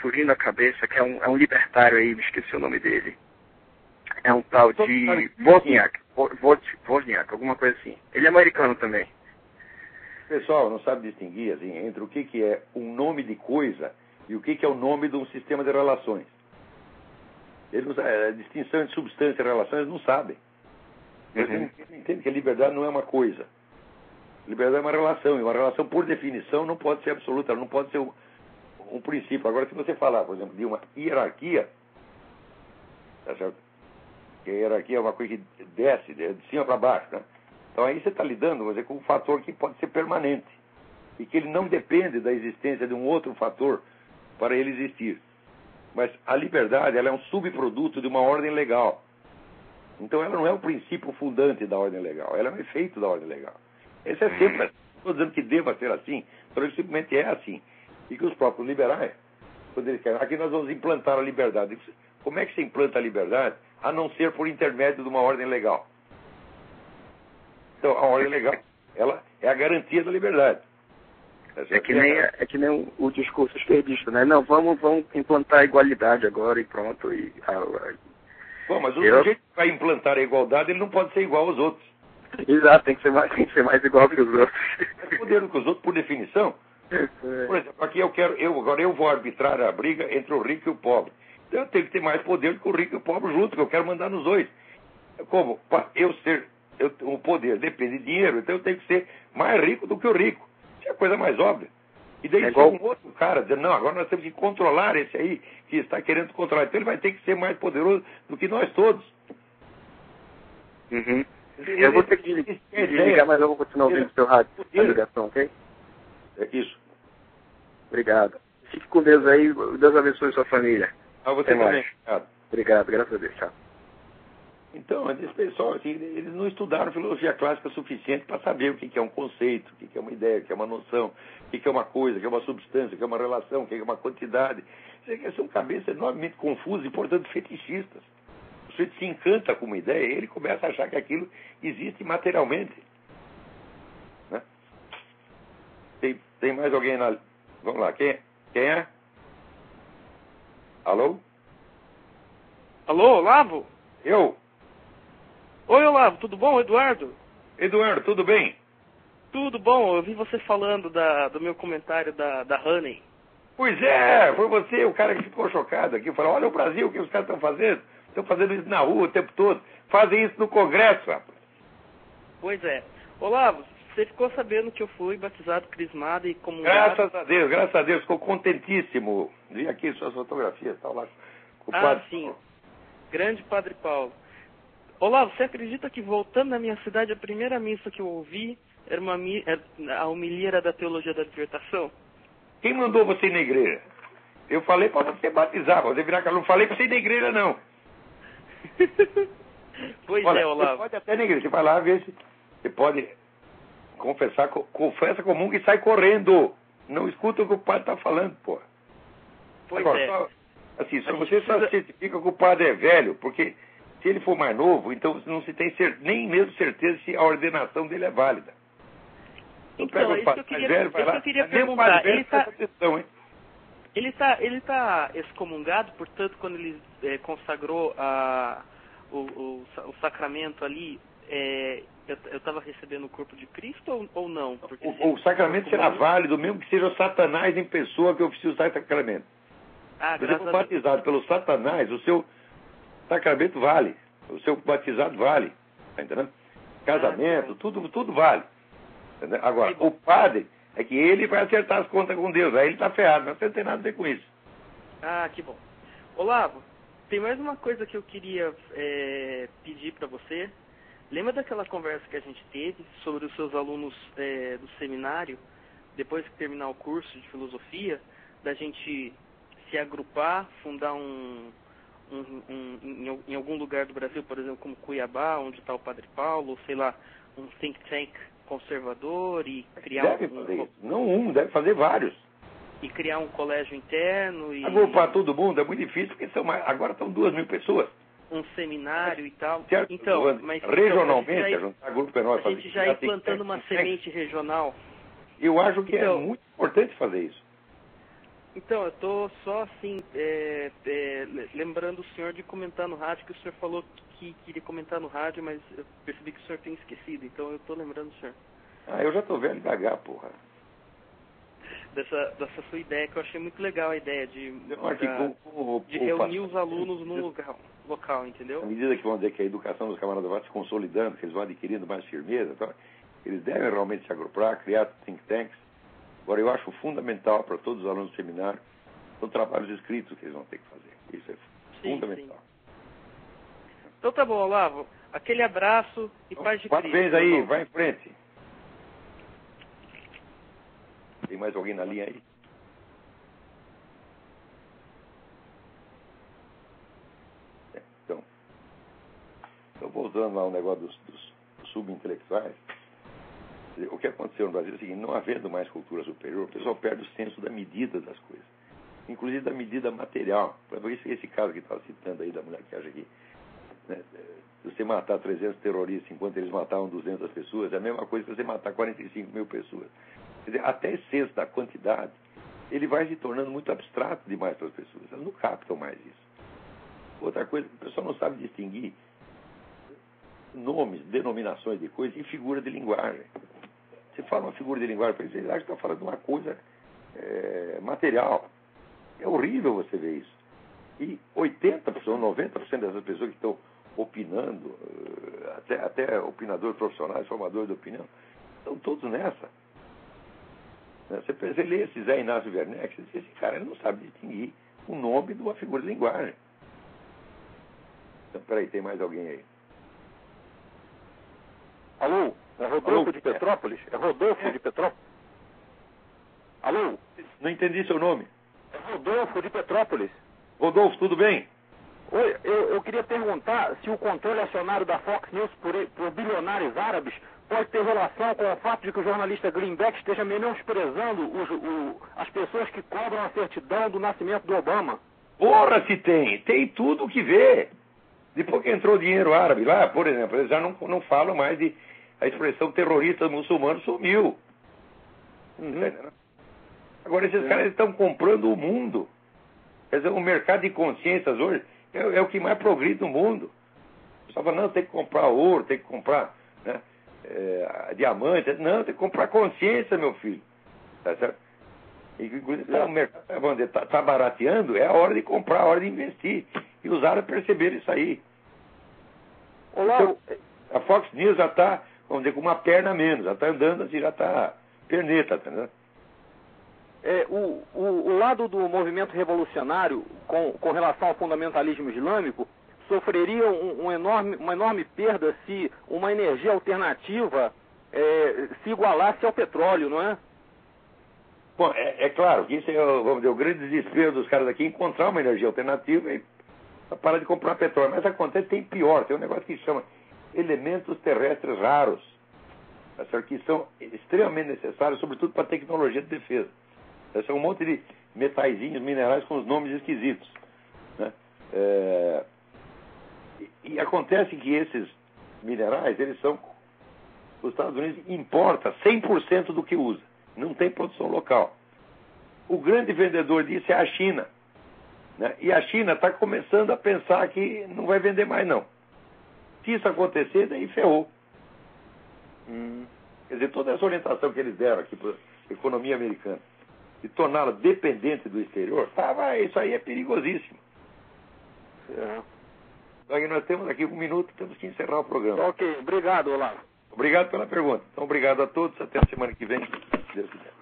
fugindo a cabeça, que é um libertário aí, me esqueci o nome dele. É um tal de Wozniak, alguma coisa assim. Ele é americano também. O pessoal não sabe distinguir assim, entre o que é um nome de coisa e o que é o nome de um sistema de relações. Eles não sabem, a distinção de substância e relações não sabem. Eles não entendem que a liberdade não é uma coisa. Liberdade é uma relação, e uma relação, por definição, não pode ser absoluta, ela não pode ser um princípio. Agora, se você falar, por exemplo, de uma hierarquia, tá certo? Que a hierarquia é uma coisa que desce, de cima para baixo, né? Então aí você está lidando, vamos dizer, com um fator que pode ser permanente, e que ele não depende da existência de um outro fator para ele existir. Mas a liberdade, ela é um subproduto de uma ordem legal. Então ela não é o princípio fundante da ordem legal, ela é um efeito da ordem legal. Esse é sempre assim. Estou dizendo que deva ser assim, então ele simplesmente é assim. E que os próprios liberais, quando eles querem, aqui nós vamos implantar a liberdade. Como é que se implanta a liberdade, a não ser por intermédio de uma ordem legal? Então, a ordem legal, ela é a garantia da liberdade. É que nem o discurso esquerdista, né? Não, vamos implantar a igualdade agora e pronto. Bom, mas o sujeito que vai implantar a igualdade, ele não pode ser igual aos outros. Exato, tem que ser mais igual que os outros. É poder que os outros, por definição. Por exemplo, aqui agora eu vou arbitrar a briga entre o rico e o pobre. Então eu tenho que ter mais poder do que o rico e o pobre junto, que eu quero mandar nos dois. Como? Para o poder depende de dinheiro, então eu tenho que ser mais rico do que o rico. Isso é a coisa mais óbvia. E daí um outro cara dizendo, não, agora nós temos que controlar esse aí que está querendo controlar. Então ele vai ter que ser mais poderoso do que nós todos. Eu vou ter que desligar, mas eu vou continuar ouvindo o seu rádio, a ligação, ok? É isso. Obrigado. Fique com Deus aí, Deus abençoe sua família. Você também. Obrigado, graças a Deus. Tchau. Então, esse pessoal, assim, eles não estudaram filosofia clássica suficiente para saber o que é um conceito, o que é uma ideia, o que é uma noção, o que é uma coisa, o que é uma substância, o que é uma relação, o que é uma quantidade. São cabeças enormemente confusas e, portanto, fetichistas. O sujeito se encanta com uma ideia e ele começa a achar que aquilo existe materialmente. Né? Tem mais alguém na... Vamos lá, quem é? Alô? Alô, Olavo? Eu? Oi, Olavo, tudo bom, Eduardo? Eduardo, tudo bem? Tudo bom, eu vi você falando do meu comentário da Honey. Pois é, foi você, o cara que ficou chocado aqui, falou, olha o Brasil, o que os caras estão fazendo? Estão fazendo isso na rua o tempo todo, fazem isso no Congresso, rapaz. Pois é. Olavo, você ficou sabendo que eu fui batizado, crismado e comungado? Graças a Deus, ficou contentíssimo. Vi aqui suas fotografias, tal lá. Sim, grande Padre Paulo. Olavo, você acredita que voltando na minha cidade, a primeira missa que eu ouvi era a homilia era da teologia da libertação? Quem mandou você ir na igreja? Eu falei para você batizar, você virar cara. Não falei para você ir na igreja, não. Pois olha, é, Olavo. Você pode até na igreja, você vai lá ver se você pode confessa comum e sai correndo. Não escuta o que o padre está falando, pô. Pois agora, é. Assim, só você só certifica que o padre é velho, porque se ele for mais novo, então não se tem nem mesmo certeza se a ordenação dele é válida. Então, isso que eu queria perguntar. Ele está excomungado, portanto, quando ele consagrou o sacramento ali, eu estava recebendo o corpo de Cristo ou não? Porque o sacramento será válido, mesmo que seja o Satanás em pessoa que oficia o sacramento. Se você for batizado pelo Satanás, o seu sacramento vale. O seu batizado vale. Tá entendendo? Casamento, tudo vale. Entendeu? Agora, o padre é que ele vai acertar as contas com Deus. Aí ele está ferrado, mas você não tem nada a ver com isso. Que bom. Olavo, tem mais uma coisa que eu queria pedir para você. Lembra daquela conversa que a gente teve sobre os seus alunos do seminário, depois que terminar o curso de filosofia, da gente se agrupar, fundar em algum lugar do Brasil, por exemplo, como Cuiabá, onde está o Padre Paulo, ou sei lá, um think tank conservador e criar deve fazer isso. Não deve fazer vários. E criar um colégio interno e... Agrupar todo mundo é muito difícil, porque agora estão 2.000 pessoas. Um seminário e tal. Certo? Então, regionalmente, a grupo penal a gente já ir plantando uma semente regional. Eu acho que é muito importante fazer isso. Então, eu estou só assim, lembrando o senhor de comentar no rádio, que o senhor falou que queria comentar no rádio, mas eu percebi que o senhor tem esquecido, então eu estou lembrando o senhor. Ah, eu já tô velho devagar, porra. Dessa sua ideia, que eu achei muito legal a ideia de reunir os alunos num local, entendeu? À medida que vão dizer que a educação dos camaradas vai se consolidando, que eles vão adquirindo mais firmeza, tá? Eles devem realmente se agrupar, criar think tanks. Agora, eu acho fundamental para todos os alunos do seminário são trabalhos escritos que eles vão ter que fazer. Isso é fundamental. Sim. Então tá bom, Olavo. Aquele abraço e paz de Cristo. Parabéns aí, vai em frente. Tem mais alguém na linha aí? Então, voltando lá ao negócio dos subintelectuais, o que aconteceu no Brasil é o seguinte: não havendo mais cultura superior, o pessoal perde o senso da medida das coisas, inclusive da medida material. Esse caso que estava citando aí da mulher que acha que, né, você matar 300 terroristas enquanto eles matavam 200 pessoas é a mesma coisa que você matar 45 mil pessoas. Quer dizer, até esse senso da quantidade, ele vai se tornando muito abstrato demais para as pessoas. Elas não captam mais isso. Outra coisa, o pessoal não sabe distinguir nomes, denominações de coisas e figura de linguagem. Você fala uma figura de linguagem para eles, eles acham que está falando de uma coisa material. É horrível você ver isso. E 80%, 90% dessas pessoas que estão opinando, até opinadores profissionais, formadores de opinião, estão todos nessa. Você lê esse Zé Inácio Werneck, você diz, esse cara ele não sabe distinguir o nome de uma figura de linguagem. Então, peraí, tem mais alguém aí? Alô? É Rodolfo de Petrópolis? É Rodolfo de Petrópolis? Alô? Não entendi seu nome. É Rodolfo de Petrópolis. Rodolfo, tudo bem? Oi, eu queria perguntar se o controle acionário da Fox News por bilionários árabes pode ter relação com o fato de que o jornalista Greenback esteja menosprezando as pessoas que cobram a certidão do nascimento do Obama. Porra, se tem! Tem tudo o que vê. Depois que entrou dinheiro árabe lá, por exemplo, eles já não falam mais de... A expressão terrorista muçulmano sumiu. Uhum. Agora, esses caras estão comprando o mundo. Quer dizer, o mercado de consciências hoje é o que mais progride no mundo. O pessoal fala, não, tem que comprar ouro, tem que comprar, né, diamante. Não, tem que comprar consciência, meu filho. Tá certo? E, inclusive, o mercado está barateando, é a hora de comprar, a hora de investir. E os árabes perceberam isso aí. Olá, então, a Fox News já está, vamos dizer, com uma perna a menos, já está andando assim, já está perneta, tá vendo? O lado do movimento revolucionário com relação ao fundamentalismo islâmico sofreria uma enorme perda se uma energia alternativa se igualasse ao petróleo, não é? Bom, é claro que isso é vamos dizer, o grande desespero dos caras aqui, encontrar uma energia alternativa e parar de comprar petróleo. Mas acontece, tem pior, tem um negócio que chama elementos terrestres raros, que são extremamente necessários, sobretudo para a tecnologia de defesa. São um monte de metaizinhos, minerais com os nomes esquisitos, né? E acontece que esses minerais, os Estados Unidos importa 100% do que usa. Não tem produção local. O grande vendedor disso é a China, né? E a China está começando a pensar que não vai vender mais, não. Se isso acontecer, daí ferrou. Quer dizer, toda essa orientação que eles deram aqui para a economia americana de torná-la dependente do exterior, isso aí é perigosíssimo. Então, nós temos aqui 1 minuto, temos que encerrar o programa. Ok, obrigado, Olavo. Obrigado pela pergunta. Então, obrigado a todos. Até a semana que vem, se Deus quiser.